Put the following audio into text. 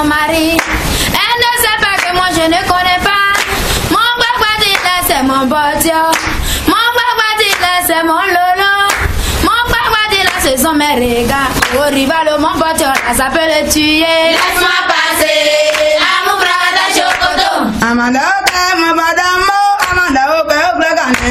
son mari. Elle ne sait pas que moi je ne connais pas. Mon crocodile c'est mon botio. Mon crocodile c'est mon lolo. Mon crocodile ce sont mes regards. Au rival mon botio là ça peut le tuer. Laisse-moi passer à mon bras de chocoto. Amanda,